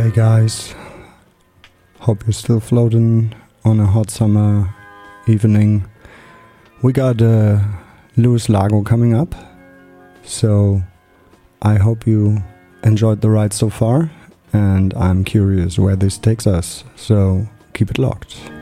Hey guys, hope you're still floating on a hot summer evening. We got Luis Lago coming up, so I hope you enjoyed the ride so far, and I'm curious where this takes us, so keep it locked.